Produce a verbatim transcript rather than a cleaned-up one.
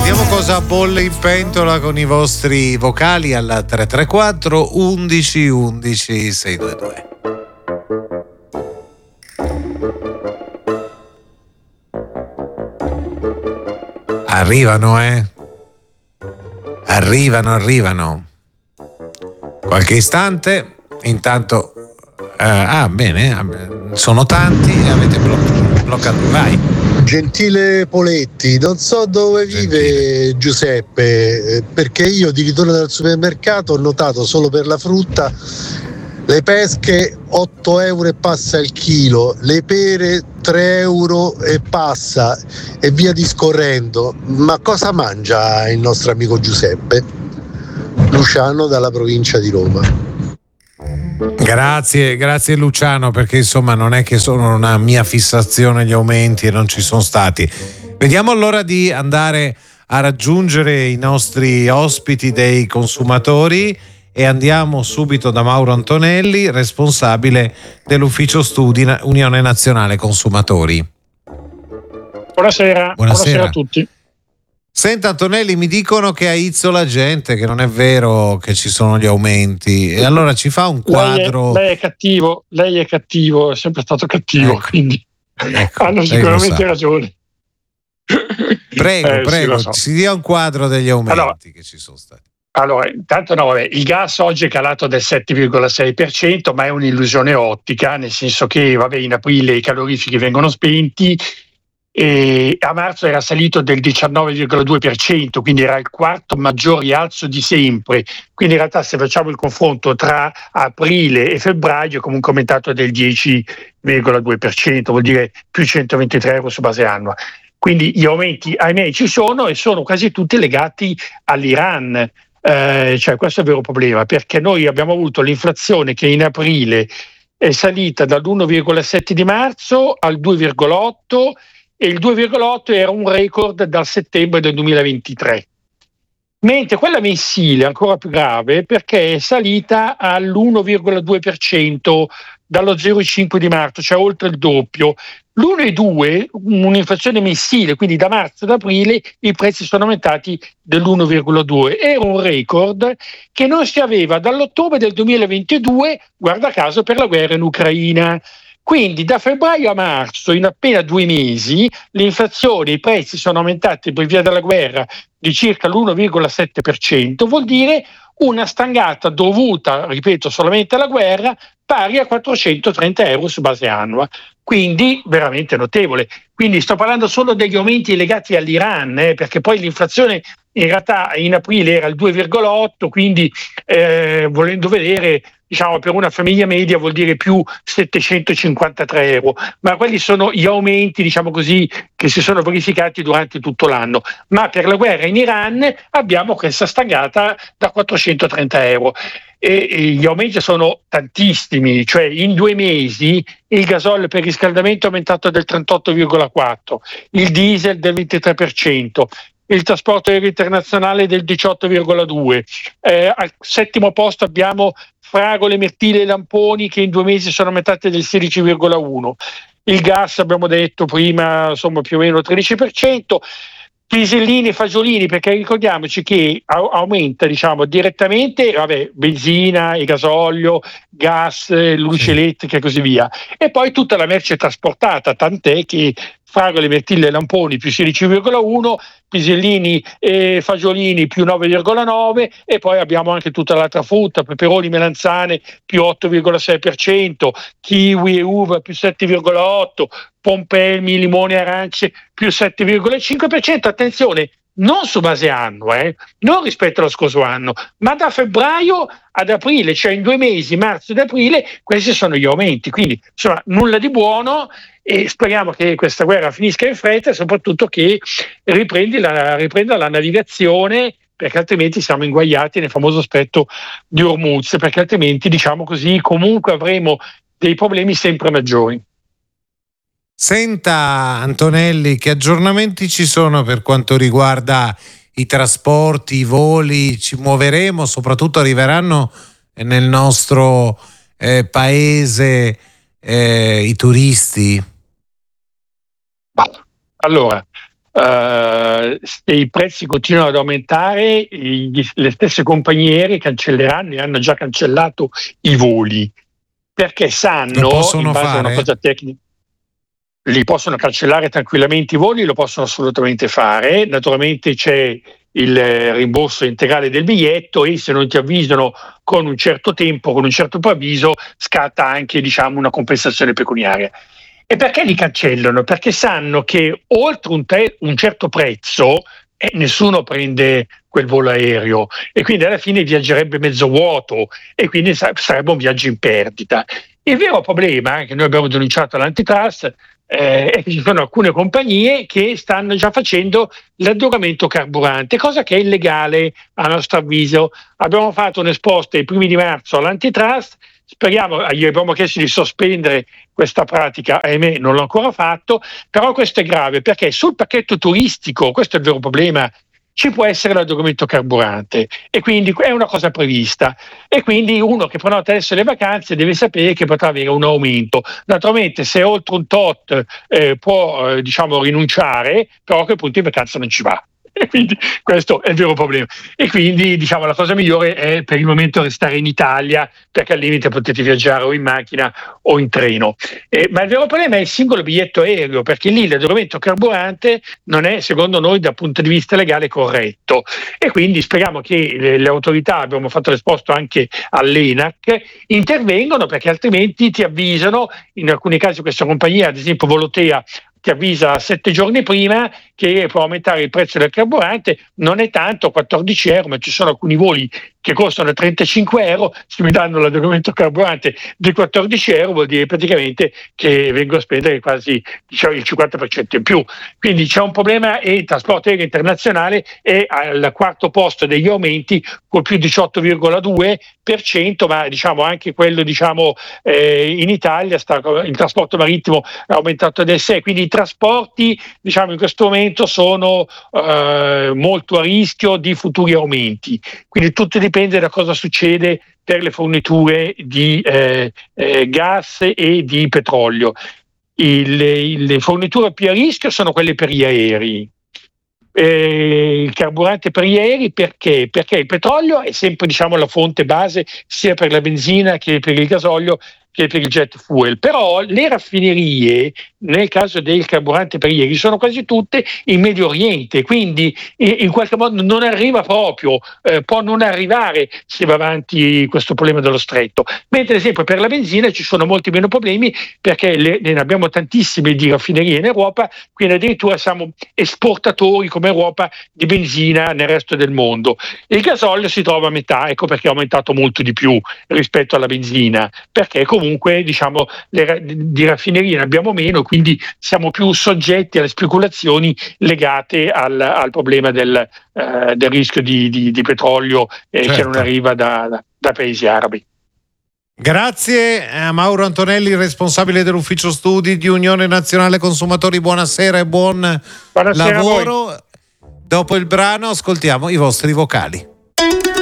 Vediamo cosa bolle in pentola con i vostri vocali al tre tre quattro undici undici sei due due. Arrivano, eh? Arrivano, arrivano. Qualche istante, intanto. Eh, ah, bene, sono tanti e avete bloccato. bloccato. Vai. Gentile Poletti, non so dove Gentile. vive Giuseppe, eh, perché io di ritorno dal supermercato ho notato solo per la frutta le pesche otto euro e passa il chilo, le pere tre euro e passa e via discorrendo. Ma cosa mangia il nostro amico Giuseppe? Luciano dalla provincia di Roma. Grazie, grazie Luciano, perché insomma non è che sono una mia fissazione gli aumenti e non ci sono stati. Vediamo allora di andare a raggiungere i nostri ospiti dei consumatori e andiamo subito da Mauro Antonelli, responsabile dell'ufficio studi Unione Nazionale Consumatori. Buonasera, buonasera, buonasera a tutti. Senta Antonelli, mi dicono che a Izzo la gente, che non è vero che ci sono gli aumenti, e allora ci fa un quadro. Lei è, lei è cattivo, lei è cattivo, è sempre stato cattivo, ecco, quindi ecco, hanno sicuramente ragione. Prego, eh, prego, sì, so. si dia un quadro degli aumenti allora, che ci sono stati. Allora, intanto no, vabbè, il gas oggi è calato del sette virgola sei per cento, ma è un'illusione ottica, nel senso che vabbè, in aprile i calorifici vengono spenti, e a marzo era salito del diciannove virgola due per cento, quindi era il quarto maggior rialzo di sempre. Quindi in realtà, se facciamo il confronto tra aprile e febbraio, è comunque aumentato del dieci virgola due per cento, vuol dire più centoventitré euro su base annua. Quindi gli aumenti, ahimè, ci sono e sono quasi tutti legati all'Iran. Eh, cioè questo è il vero problema, perché noi abbiamo avuto l'inflazione che in aprile è salita dall'uno virgola sette di marzo al due virgola otto, e il due virgola otto era un record dal settembre del duemilaventitré, mentre quella mensile è ancora più grave perché è salita all'uno virgola due per cento dallo zero virgola cinque di marzo, cioè oltre il doppio. L'uno virgola due, un'inflazione mensile, quindi da marzo ad aprile i prezzi sono aumentati dell'uno virgola due. Era un record che non si aveva dall'ottobre del duemilaventidue, guarda caso, per la guerra in Ucraina. Quindi da febbraio a marzo, in appena due mesi, l'inflazione, i prezzi sono aumentati per via della guerra di circa l'uno virgola sette per cento, vuol dire una stangata dovuta, ripeto, solamente alla guerra, pari a quattrocentotrenta euro su base annua. Quindi veramente notevole. Quindi sto parlando solo degli aumenti legati all'Iran, eh, perché poi l'inflazione in realtà in aprile era il due virgola otto, quindi eh, volendo vedere, diciamo, per una famiglia media vuol dire più settecentocinquantatré euro, ma quelli sono gli aumenti, diciamo così, che si sono verificati durante tutto l'anno. Ma per la guerra in Iran abbiamo questa stangata da quattrocentotrenta euro. E, e gli aumenti sono tantissimi, cioè in due mesi il gasolio per riscaldamento è aumentato del trentotto virgola quattro, il diesel del ventitré per cento, il trasporto aereo internazionale del diciotto virgola due, eh, al settimo posto abbiamo fragole, mirtille e lamponi che in due mesi sono aumentate del sedici virgola uno, il gas abbiamo detto prima, insomma, più o meno tredici per cento, pisellini e fagiolini, perché ricordiamoci che aumenta, diciamo, direttamente, vabbè, benzina e gasolio, gas, luce elettrica e così via, e poi tutta la merce trasportata, tant'è che fragole, mirtille e lamponi più sedici virgola uno, pisellini e fagiolini più nove virgola nove, e poi abbiamo anche tutta l'altra frutta, peperoni, melanzane più otto virgola sei per cento, kiwi e uva più sette virgola otto, pompelmi, limoni e arance più sette virgola cinque per cento. Attenzione, non su base annua, eh, non rispetto allo scorso anno, ma da febbraio ad aprile, cioè in due mesi, marzo ed aprile, questi sono gli aumenti. Quindi insomma nulla di buono, e speriamo che questa guerra finisca in fretta e soprattutto che riprendi la, riprenda la navigazione, perché altrimenti siamo inguaiati nel famoso stretto di Hormuz, perché altrimenti, diciamo così, comunque avremo dei problemi sempre maggiori. Senta Antonelli, che aggiornamenti ci sono per quanto riguarda i trasporti, i voli? Ci muoveremo, soprattutto arriveranno nel nostro eh, paese eh, i turisti? Allora, Uh, se i prezzi continuano ad aumentare, gli, le stesse compagnie aeree cancelleranno e hanno già cancellato i voli, perché sanno, in base fare? a una cosa tecnica, li possono cancellare tranquillamente i voli, lo possono assolutamente fare. Naturalmente c'è il rimborso integrale del biglietto e se non ti avvisano con un certo tempo, con un certo preavviso, scatta anche, diciamo, una compensazione pecuniaria. E perché li cancellano? Perché sanno che oltre un, te- un certo prezzo eh, nessuno prende quel volo aereo e quindi alla fine viaggerebbe mezzo vuoto e quindi sa- sarebbe un viaggio in perdita. Il vero problema che noi abbiamo denunciato all'antitrust eh, è che ci sono alcune compagnie che stanno già facendo l'addorramento carburante, cosa che è illegale a nostro avviso. Abbiamo fatto un esposto ai primi di marzo all'antitrust. Speriamo, gli abbiamo chiesto di sospendere questa pratica, ahimè non l'ho ancora fatto, però questo è grave perché sul pacchetto turistico, questo è il vero problema, ci può essere l'addorramento carburante e quindi è una cosa prevista e quindi uno che prenota adesso le vacanze deve sapere che potrà avere un aumento. Naturalmente se oltre un tot eh, può eh, diciamo rinunciare, però a quel punto in vacanza non ci va. E quindi questo è il vero problema e quindi diciamo la cosa migliore è per il momento restare in Italia perché al limite potete viaggiare o in macchina o in treno, eh, ma il vero problema è il singolo biglietto aereo perché lì l'addorramento carburante non è secondo noi dal punto di vista legale corretto e quindi speriamo che le, le autorità, abbiamo fatto l'esposto anche all'ENAC, intervengano perché altrimenti ti avvisano, in alcuni casi questa compagnia ad esempio Volotea ti avvisa sette giorni prima che può aumentare il prezzo del carburante, non è tanto, quattordici euro, ma ci sono alcuni voli che costano trentacinque euro, se mi danno l'addorramento carburante di quattordici euro vuol dire praticamente che vengo a spendere quasi diciamo, il cinquanta per cento in più. Quindi c'è un problema e il trasporto aereo internazionale è al quarto posto degli aumenti col più diciotto virgola due per cento, ma diciamo anche quello diciamo, eh, in Italia sta, il trasporto marittimo è aumentato del sei, quindi i trasporti diciamo in questo momento sono eh, molto a rischio di futuri aumenti, quindi tutto dipende da cosa succede per le forniture di eh, eh, gas e di petrolio. Il, le forniture più a rischio sono quelle per gli aerei. Eh, il carburante per gli aerei perché? Perché il petrolio è sempre diciamo la fonte base sia per la benzina che per il gasolio che per il jet fuel, però le raffinerie nel caso del carburante per gli aerei sono quasi tutte in Medio Oriente, quindi in qualche modo non arriva proprio, eh, può non arrivare se va avanti questo problema dello stretto, mentre ad esempio per la benzina ci sono molti meno problemi perché le, ne abbiamo tantissime di raffinerie in Europa, quindi addirittura siamo esportatori come Europa di benzina nel resto del mondo. Il gasolio si trova a metà, ecco perché è aumentato molto di più rispetto alla benzina, perché comunque diciamo le, di raffinerie ne abbiamo meno, quindi siamo più soggetti alle speculazioni legate al, al problema del, eh, del rischio di, di, di petrolio eh, certo. che non arriva da, da, da paesi arabi. Grazie a Mauro Antonelli, responsabile dell'ufficio studi di Unione Nazionale Consumatori. Buonasera e buon Buonasera lavoro. Dopo il brano ascoltiamo i vostri vocali.